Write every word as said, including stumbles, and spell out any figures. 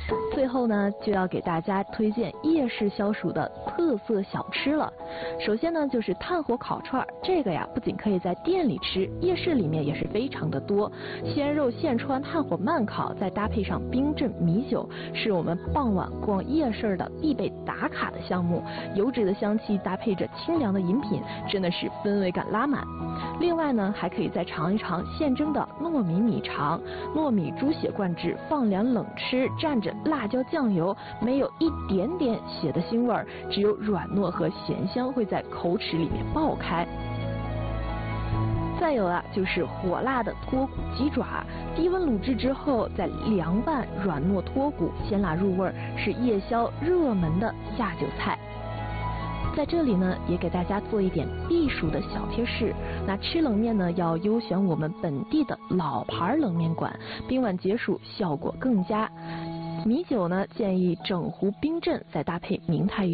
最后呢，就要给大家推荐夜市消暑的特色小吃了。首先呢，就是炭火烤串，这个呀不仅可以在店里吃，夜市里面也是非常的多。鲜肉现穿，炭火慢烤，再搭配上冰镇米酒，是我们傍晚逛夜市的必备打卡的项目。油脂的香气搭配着清凉的饮品，真的是氛围感拉满。另外呢，还可以再尝一尝现蒸的糯米米肠，糯米猪血灌制，放凉冷吃，蘸着辣椒酱油，没有一点点血的腥味儿，只有软糯和咸香会在口齿里面爆开。再有啊，就是火辣的脱骨鸡爪，低温卤制之后再凉拌，软糯脱骨，鲜辣入味，是夜宵热门的下酒菜。在这里呢，也给大家做一点避暑的小贴士。那吃冷面呢，要优选我们本地的老牌冷面馆，冰碗解暑效果更佳。米酒呢，建议整壶冰镇，再搭配明太